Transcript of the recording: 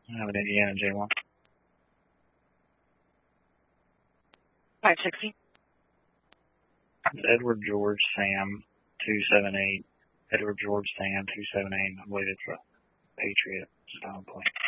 I have an Indiana J1. 560. Edward George Sam 278. Edward George Sam 278. I believe it's a Patriot style plane.